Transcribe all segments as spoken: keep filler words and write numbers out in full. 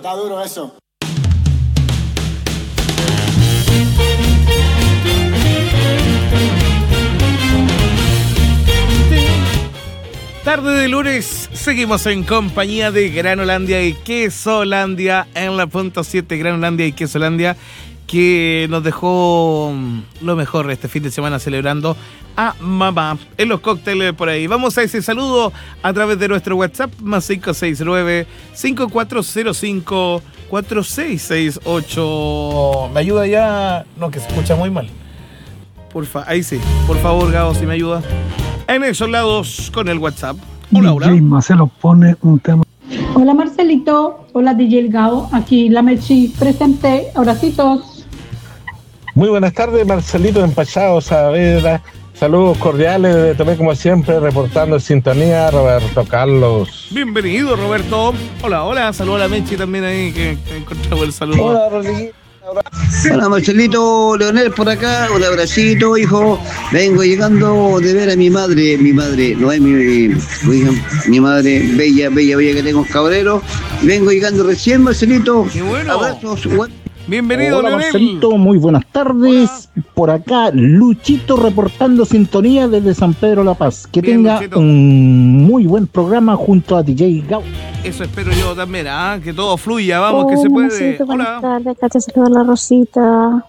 está duro eso. Tarde de lunes, seguimos en compañía de Granolandia y Quesolandia en la punto siete, Granolandia y Quesolandia, que nos dejó lo mejor este fin de semana celebrando a mamá en los cócteles por ahí. Vamos a ese saludo a través de nuestro WhatsApp, más cinco seis nueve, cinco cuatro cero cinco, cuatro seis seis ocho. ¿Me ayuda ya? No, que se escucha muy mal. Porfa, ahí sí. Por favor, Gabo, si me ayuda. En esos lados con el WhatsApp. Hola, hola. D J Marcelo pone un tema. Hola Marcelito, hola D J Gabo, aquí la Mechi presente, abracitos. Muy buenas tardes, Marcelito Empachado Saavedra. Saludos cordiales, también como siempre, reportando en sintonía, Roberto Carlos. Bienvenido, Roberto. Hola, hola, saludos a la Mechi también ahí, que, que encontramos el saludo. Hola, Rodríguez. Hola Marcelito, Leonel por acá, un abracito, hijo. Vengo llegando de ver a mi madre, mi madre, no es mi, mi, mi madre bella, bella, bella que tengo en Cabrero. Vengo llegando recién, Marcelito. Qué bueno. Abrazos. Bienvenido, Hola, Leonel. Marcelito, muy buenas tardes. Hola. Por acá, Luchito reportando sintonía desde San Pedro La Paz. Que Bien, tenga Luchito. Un muy buen programa junto a D J Gao. Eso espero yo también, ¿ah? Que todo fluya, vamos, oh, que se puede. Marcelito, buenas tardes, acá te saluda la Rosita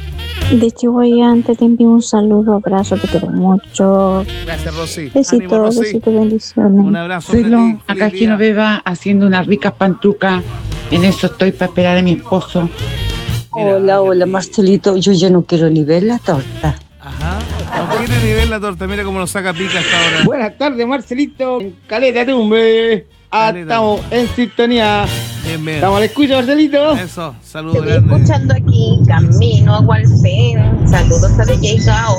de Chihuayante. Te envío un saludo, abrazo, te quiero mucho. Gracias, Rosy. Besitos, besitos, bendiciones. Un abrazo. Marcelo, acá Genoveva haciendo unas ricas pantrucas. En eso estoy para esperar a mi esposo. Mira, hola, hola Marcelito, yo ya no quiero ni ver la torta. Ajá, no quiere ni ver la torta, mira cómo nos saca pica hasta ahora. Buenas tardes, Marcelito, Caleta Tumbe. Ah, estamos en sintonía. Bien, bien. Estamos a la escucha, Marcelito. Eso, saludos. Estoy escuchando aquí, camino a Gualpén. Saludos a D J Gao.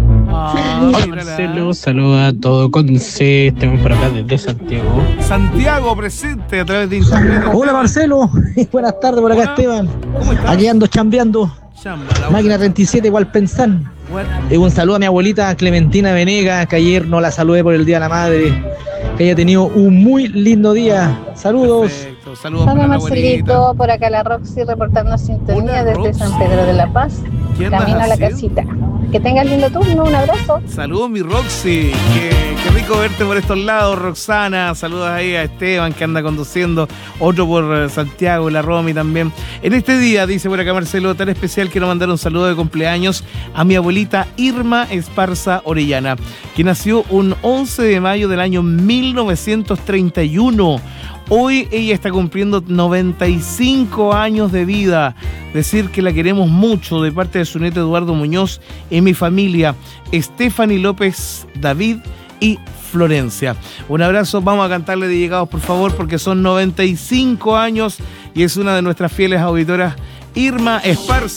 Ah, hola Marcelo, saluda a todo con C, estamos por acá desde Santiago. Santiago presente a través de internet. Hola Marcelo, buenas tardes por acá. Hola. Esteban. ¿Cómo estás? Aquí ando chambeando. Chamba, Máquina treinta y siete igual Pensán. Eh, un saludo a mi abuelita Clementina Venegas, que ayer no la saludé por el Día de la Madre. Que haya tenido un muy lindo día. Saludos. Perfecto. Saludos Hola para Marcelito, la por acá la Roxy reportando sintonía Hola, desde Roxy. San Pedro de la Paz. Camino a la casita. Que tengas lindo turno, un abrazo. Saludos, mi Roxy. Qué, qué rico verte por estos lados, Roxana. Saludos ahí a Esteban, que anda conduciendo. Otro por Santiago, la Romy también. En este día, dice por acá Marcelo, tan especial, quiero mandar un saludo de cumpleaños a mi abuelita Irma Esparza Orellana, que nació un once de mayo del año mil novecientos treinta y uno. Hoy ella está cumpliendo noventa y cinco años de vida. Decir que la queremos mucho de parte de su nieto Eduardo Muñoz y mi familia, Stephanie López, David y Florencia. Un abrazo, vamos a cantarle de llegados por favor, porque son noventa y cinco años y es una de nuestras fieles auditoras, Irma Esparza.